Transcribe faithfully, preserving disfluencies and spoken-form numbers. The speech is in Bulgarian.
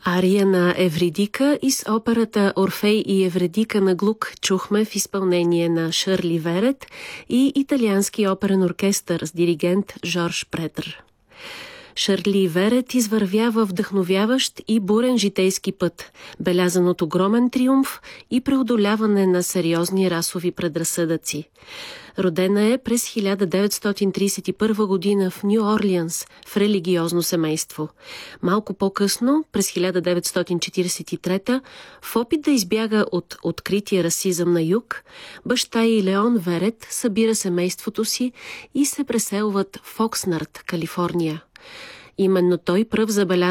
Ария на Евридика из операта «Орфей и Евредика» на Глук чухме в изпълнение на Шърли Верет и италиански оперен оркестър с диригент Жорж Претър. Шърли Верет извървява вдъхновяващ и бурен житейски път, белязан от огромен триумф и преодоляване на сериозни расови предразсъдъци. Родена е през хиляда деветстотин тридесет и първа година в Ню Орлианс в религиозно семейство. Малко по-късно, през хиляда деветстотин четиридесет и трета, в опит да избяга от открития расизъм на юг, баща й Леон Верет събира семейството си и се преселват в Окснард, Калифорния. Именно той пръв забелязва